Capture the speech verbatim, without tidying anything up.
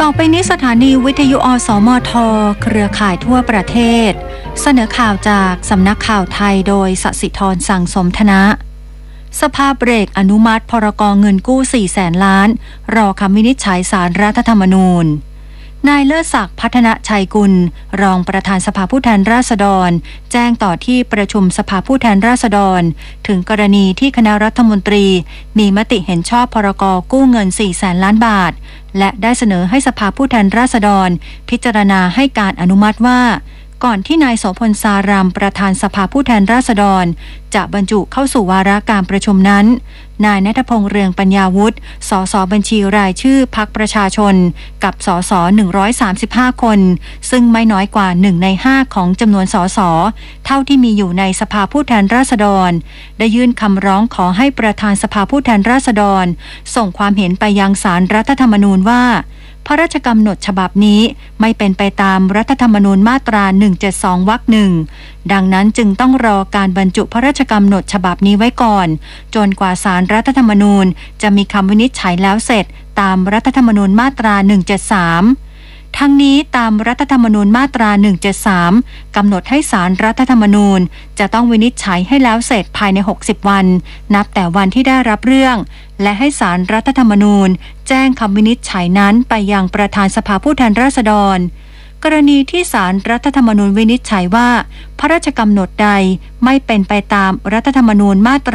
ต่อไปนี้สถานีวิทยุอสมทเครือข่ายทั่วประเทศเสนอข่าวจากสำนักข่าวไทยโดยสศิธรสั่งสมธนะสภาเบรกอนุมัติพรกเงินกู้สี่แสนล้านรอคำวินิจฉัยศาลรัฐธรรมนูญนายเลิศศักดิ์พัฒนชัยกุลรองประธานสภาผู้แทนราษฎรแจ้งต่อที่ประชุมสภาผู้แทนราษฎรถึงกรณีที่คณะรัฐมนตรีมีมติเห็นชอบพรกกู้เงินสี่แสนล้านบาทและได้เสนอให้สภาผู้แทนราษฎรพิจารณาให้การอนุมัติว่าก่อนที่นายโสพลสารามประธานสภาผู้แทนราษฎรจะบรรจุเข้าสู่วาระการประชุมนั้นนายณัฐพงษ์เรืองปัญญาวุฒิสสบัญชีรายชื่อพรรคประชาชนกับสสหนึ่งร้อยสามสิบห้าคนซึ่งไม่น้อยกว่าหนึ่งในห้าของจำนวนสสเท่าที่มีอยู่ในสภาผู้แทนราษฎรได้ยื่นคำร้องขอให้ประธานสภาผู้แทนราษฎรส่งความเห็นไปยังศาลรัฐธรรมนูญว่าพระราชกำหนดฉบับนี้ไม่เป็นไปตามรัฐธรรมนูญมาตราหนึ่งร้อยเจ็ดสิบสองวรรคหนึ่งดังนั้นจึงต้องรอการบรรจุพระราชกำหนดฉบับนี้ไว้ก่อนจนกว่าศาลรัฐธรรมนูญจะมีคำวินิจฉัยแล้วเสร็จตามรัฐธรรมนูญมาตราหนึ่งร้อยเจ็ดสิบสามทั้งนี้ตามรัฐธรรมนูญมาตราหนึ่งร้อยเจ็ดสิบสามกำหนดให้ศาลรัฐธรรมนูญจะต้องวินิจฉัยให้แล้วเสร็จภายในหกสิบวันนับแต่วันที่ได้รับเรื่องและให้ศาลรัฐธรรมนูญแจ้งคำวินิจฉัยนั้นไปยังประธานสภาผู้แทนราษฎรกรณีที่ศาลรัฐธรรมนูญวินิจฉัยว่าพระราชกำหนดใดไม่เป็นไปตามรัฐธรรมนูญมาตรา